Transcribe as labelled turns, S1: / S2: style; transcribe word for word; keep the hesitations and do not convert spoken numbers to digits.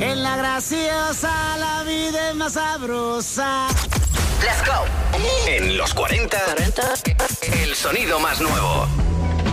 S1: En la graciosa la vida es más sabrosa.
S2: Let's go. En los cuarenta, cuarenta, el sonido más nuevo.